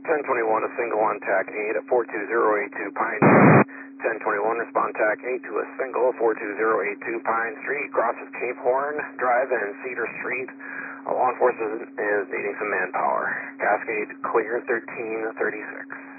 1021, a single on TAC 8 at 42082 Pine. 1021, respond TAC 8 to a single 42082 Pine Street, crosses Cape Horn Drive and Cedar Street. Law enforcement is needing some manpower. Cascade clear 1336.